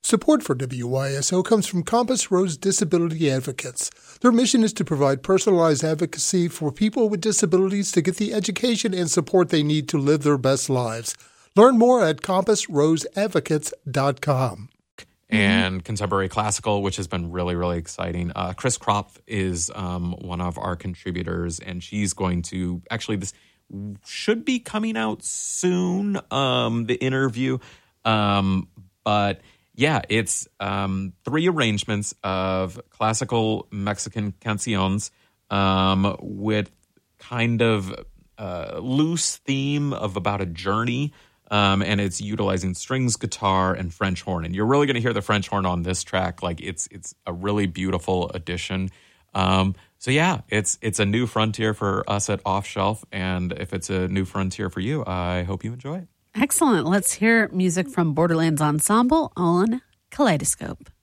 Support for WYSO comes from Compass Rose Disability Advocates. Their mission is to provide personalized advocacy for people with disabilities to get the education and support they need to live their best lives. Learn more at compassroseadvocates.com. And contemporary classical, which has been really, really exciting. Chris Kropf is one of our contributors, and she's going to this should be coming out soon. The interview, but yeah, it's 3 arrangements of classical Mexican canciones with kind of loose theme of about a journey. And it's utilizing strings, guitar, and French horn. And you're really going to hear the French horn on this track. Like it's a really beautiful addition. So yeah, it's a new frontier for us at Off Shelf. And if it's a new frontier for you, I hope you enjoy it. Excellent. Let's hear music from Borderlands Ensemble on Kaleidoscope.